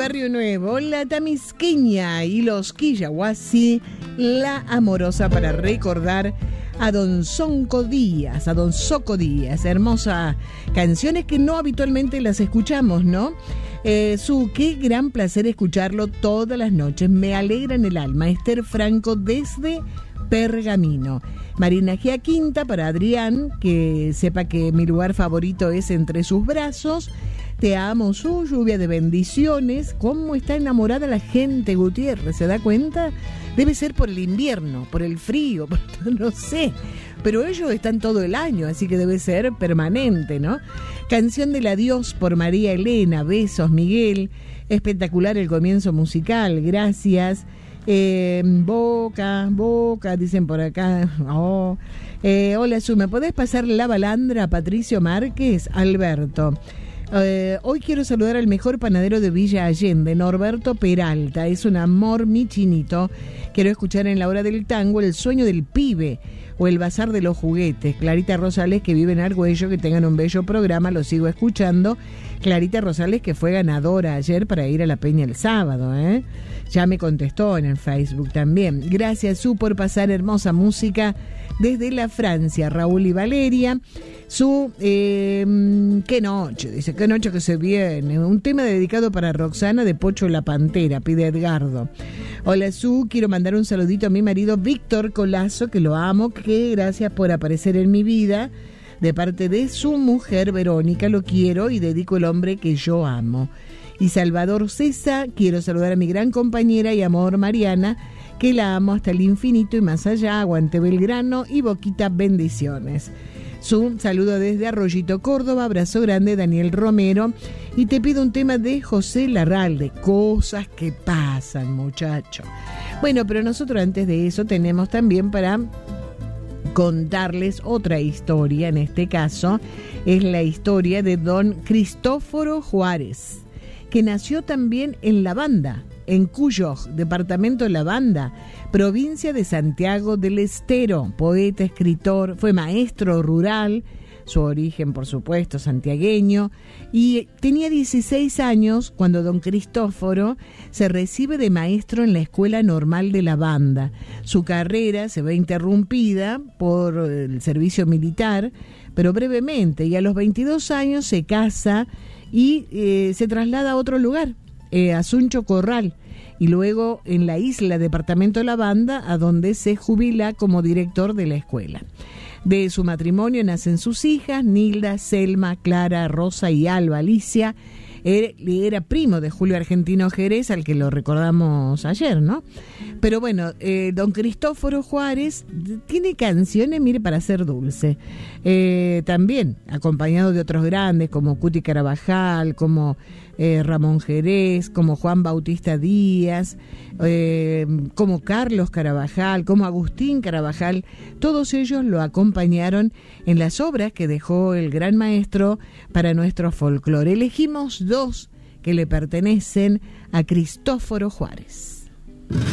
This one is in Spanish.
Barrio Nuevo, la Tamisqueña y los Quillahuasi, la Amorosa, para recordar a Don Soco Díaz, hermosa canciones que no habitualmente las escuchamos, ¿no? Qué gran placer escucharlo todas las noches, me alegra en el alma. Esther Franco desde Pergamino. Marina Giaquinta para Adrián, que sepa que mi lugar favorito es entre sus brazos. Te amo, su lluvia de bendiciones. ¿Cómo está enamorada la gente, Gutiérrez? ¿Se da cuenta? Debe ser por el invierno, por el frío, no sé. Pero ellos están todo el año, así que debe ser permanente, ¿no? Canción del adiós por María Elena. Besos, Miguel. Espectacular el comienzo musical, gracias. Boca, dicen por acá. Hola, Su, ¿me podés pasar la balandra a Patricio Márquez? Alberto. Hoy quiero saludar al mejor panadero de Villa Allende, Norberto Peralta. Es un amor, mi chinito. Quiero escuchar en la hora del tango El sueño del pibe o El bazar de los juguetes. Clarita Rosales, que vive en Argüello, que tengan un bello programa, lo sigo escuchando. Clarita Rosales, que fue ganadora ayer para ir a la Peña el sábado, ya me contestó en el Facebook también. Gracias, Su, por pasar hermosa música desde la Francia. Raúl y Valeria. Su, qué noche, dice, qué noche que se viene. Un tema dedicado para Roxana de Pocho la Pantera, pide Edgardo. Hola, Su, quiero mandar un saludito a mi marido Víctor Colazo, que lo amo, que gracias por aparecer en mi vida. De parte de su mujer Verónica, lo quiero y dedico el hombre que yo amo. Y Salvador César, quiero saludar a mi gran compañera y amor Mariana, que la amo hasta el infinito y más allá. Aguante Belgrano y Boquita, bendiciones. Un saludo desde Arroyito, Córdoba, abrazo grande, Daniel Romero. Y te pido un tema de José Larralde, cosas que pasan, muchacho. Bueno, pero nosotros antes de eso tenemos también para contarles otra historia. En este caso es la historia de don Cristóforo Juárez, que nació también en La Banda, en Cuyo, departamento de La Banda, provincia de Santiago del Estero. Poeta, escritor, fue maestro rural, su origen por supuesto santiagueño, y tenía 16 años cuando don Cristóforo se recibe de maestro en la Escuela Normal de La Banda. Su carrera se ve interrumpida por el servicio militar, pero brevemente, y a los 22 años se casa y se traslada a otro lugar, a Suncho Corral, y luego en la isla, departamento de La Banda, a donde se jubila como director de la escuela. De su matrimonio nacen sus hijas, Nilda, Selma, Clara, Rosa y Alba Alicia. Era primo de Julio Argentino Jerez, al que lo recordamos ayer, ¿no? Pero bueno, don Cristóforo Juárez tiene canciones, mire, para ser dulce. También acompañado de otros grandes como Cuti Carabajal, como Ramón Jerez, como Juan Bautista Díaz, como Carlos Carabajal, como Agustín Carabajal. Todos ellos lo acompañaron en las obras que dejó el gran maestro para nuestro folclore. Elegimos dos que le pertenecen a Cristóforo Juárez.